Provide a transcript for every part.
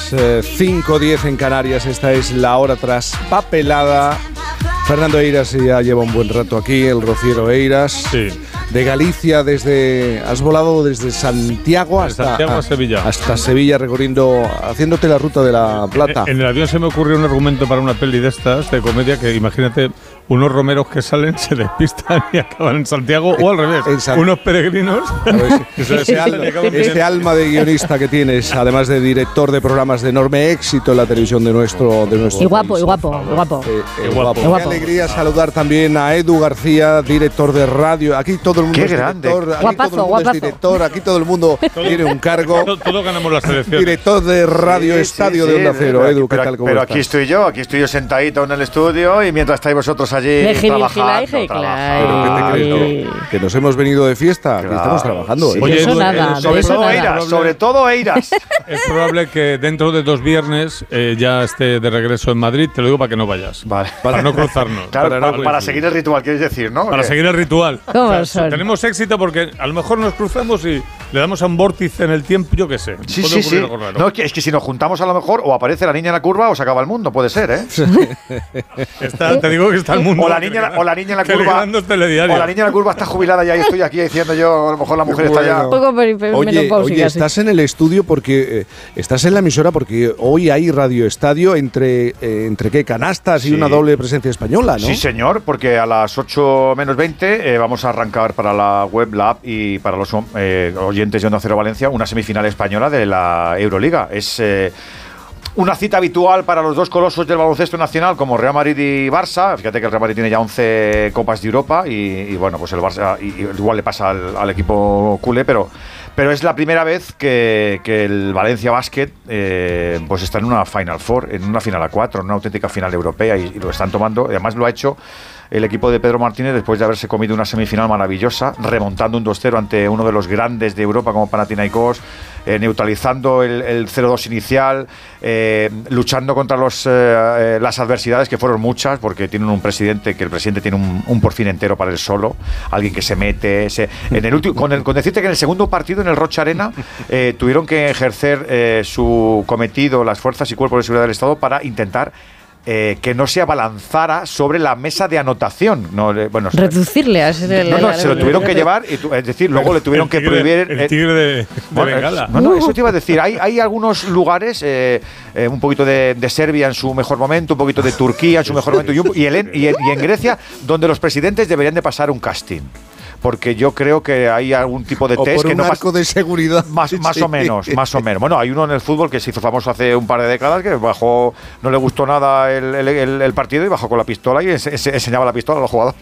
las 5:10 en Canarias. Esta es la hora traspapelada. Fernando Eiras ya lleva un buen rato aquí, el rociero Eiras. Sí. De Galicia, has volado desde Santiago a Sevilla. Hasta Sevilla, haciéndote la ruta de la Plata. En el avión se me ocurrió un argumento para una peli de estas, de comedia, que imagínate unos romeros que salen, se despistan y acaban en Santiago, o al revés, unos peregrinos. Ese alma de guionista que tienes, además de director de programas de enorme éxito en la televisión de nuestro Y guapo. Qué alegría saludar también a Edu García, director de radio. Aquí todo el mundo es director, aquí todo el mundo es director, aquí todo el mundo tiene un cargo. Todos ganamos la selección. Director de Radio Estadio de Onda Cero. Edu, ¿qué tal? ¿Cómo pero estás? aquí estoy yo sentadito en el estudio y mientras estáis vosotros allí trabajando. Que nos hemos venido de fiesta, que estamos trabajando. Sí, oye, sobre todo Eiras. Es probable que dentro de 2 viernes ya esté de regreso en Madrid. Te lo digo para que no vayas. Vale. Para no cruzarnos. Claro, para seguir el ritual, quieres decir, ¿no? Para seguir el ritual. Son? Tenemos éxito porque a lo mejor nos cruzamos y le damos a un vórtice en el tiempo, yo qué sé. Sí. No, es que si nos juntamos a lo mejor o aparece la niña en la curva o se acaba el mundo, puede ser, ¿eh? Te digo que está el mundo. O la niña en la curva. O la niña en la curva está jubilada ya y estoy aquí diciendo yo, a lo mejor la mujer está ya. Un poco Oye, estás en el estudio porque estás en la emisora porque hoy hay Radio Estadio entre qué canastas y una doble presencia española, ¿no? Sí, señor, porque a las 8 menos 20 vamos a arrancar para la web, la app y para los oyentes de Onda Cero Valencia una semifinal española de la Euroliga. Es una cita habitual para los dos colosos del baloncesto nacional como Real Madrid y Barça. Fíjate que el Real Madrid tiene ya 11 Copas de Europa y bueno, pues el Barça igual le pasa al equipo culé, pero es la primera vez que el Valencia Basket pues está en una Final Four, en una final a 4, en una auténtica final europea y lo están tomando. Además lo ha hecho el equipo de Pedro Martínez después de haberse comido una semifinal maravillosa, remontando un 2-0 ante uno de los grandes de Europa como Panathinaikos, neutralizando el 0-2 inicial, luchando contra las adversidades, que fueron muchas, porque tienen un presidente, que el presidente tiene un porfín entero para él solo, alguien que se mete, con decirte que en el segundo partido en el Rocha Arena tuvieron que ejercer su cometido, las fuerzas y cuerpos de seguridad del Estado, para intentar que no se abalanzara sobre la mesa de anotación. Reducirle a ese... se lo tuvieron que llevar, es decir, luego le tuvieron que prohibir... El tigre de Bengala. Eso te iba a decir. Hay algunos lugares, un poquito de Serbia en su mejor momento, un poquito de Turquía en su mejor momento, y en Grecia, donde los presidentes deberían de pasar un casting. Porque yo creo que hay algún tipo de test que no marco de seguridad más o menos. Bueno, hay uno en el fútbol que se hizo famoso hace un par de décadas que bajó, no le gustó nada el partido y bajó con la pistola y enseñaba la pistola a los jugadores.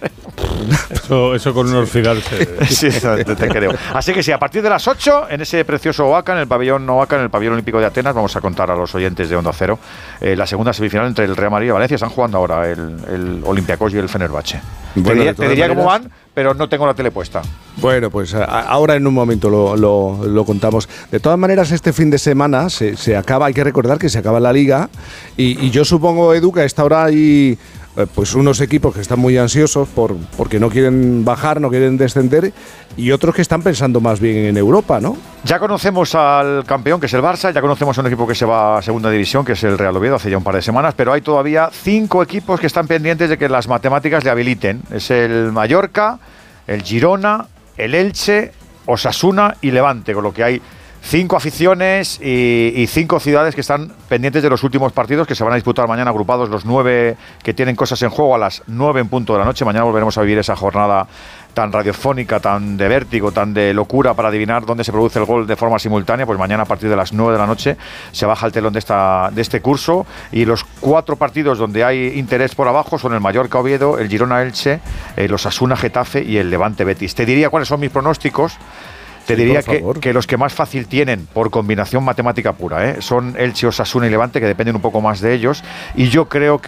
Eso con unos Fidal. Sí, te creo. Así que sí, a partir de las 8 en ese precioso Oaca, en el pabellón Oaca, en el pabellón olímpico de Atenas, vamos a contar a los oyentes de Onda Cero la segunda semifinal entre el Real Madrid y Valencia. Están jugando ahora el Olympiacos y el Fenerbahce. Bueno, te diría cómo van, pero no tengo la tele puesta. Bueno, pues ahora en un momento lo contamos. De todas maneras, este fin de semana se acaba, hay que recordar que se acaba la Liga y yo supongo, Edu, que a esta hora hay pues unos equipos que están muy ansiosos porque no quieren bajar, no quieren descender, y otros que están pensando más bien en Europa, ¿no? Ya conocemos al campeón, que es el Barça, ya conocemos a un equipo que se va a segunda división, que es el Real Oviedo, hace ya un par de semanas, pero hay todavía 5 equipos que están pendientes de que las matemáticas le habiliten. Es el Mallorca, el Girona, el Elche, Osasuna y Levante, con lo que hay 5 aficiones y 5 ciudades que están pendientes de los últimos partidos que se van a disputar mañana, agrupados los 9 que tienen cosas en juego a las 9 en punto de la noche. Mañana volveremos a vivir esa jornada tan radiofónica, tan de vértigo, tan de locura para adivinar dónde se produce el gol de forma simultánea. Pues mañana a partir de las 9 de la noche se baja el telón de este curso, y los 4 partidos donde hay interés por abajo son el Mallorca Oviedo, el Girona Elche, el Osasuna Getafe y el Levante Betis. Te diría cuáles son mis pronósticos. Te diría que los que más fácil tienen por combinación matemática pura son Elche, Osasuna y Levante, que dependen un poco más de ellos, y yo creo que